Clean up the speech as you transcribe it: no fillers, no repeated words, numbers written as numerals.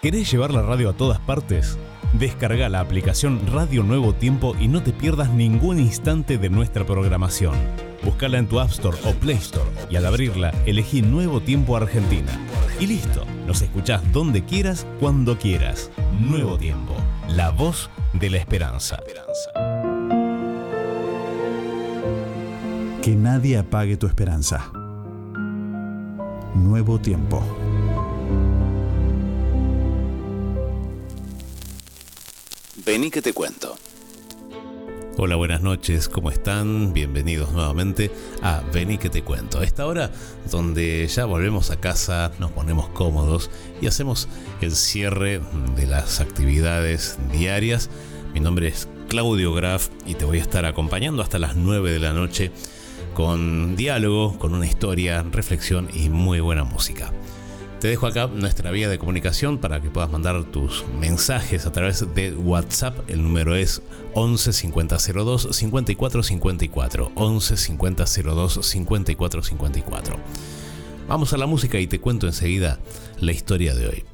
¿Querés llevar la radio a todas partes? Descarga la aplicación Radio Nuevo Tiempo y no te pierdas ningún instante de nuestra programación. Búscala en tu App Store o Play Store y al abrirla elegí Nuevo Tiempo Argentina. Y listo, nos escuchás donde quieras, cuando quieras. Nuevo Tiempo, la voz de la esperanza. Que nadie apague tu esperanza. Nuevo Tiempo. Vení que te cuento. Hola, buenas noches, ¿cómo están? Bienvenidos nuevamente a Vení que te cuento. A esta hora donde ya volvemos a casa, nos ponemos cómodos y hacemos el cierre de las actividades diarias. Mi nombre es Claudio Graf y te voy a estar acompañando hasta las 9 de la noche con diálogo, con una historia, reflexión y muy buena música. Te dejo acá nuestra vía de comunicación para que puedas mandar tus mensajes a través de WhatsApp. El número es 11 50 02 54 54. 11 50 02 54 54. Vamos a la música y te cuento enseguida la historia de hoy.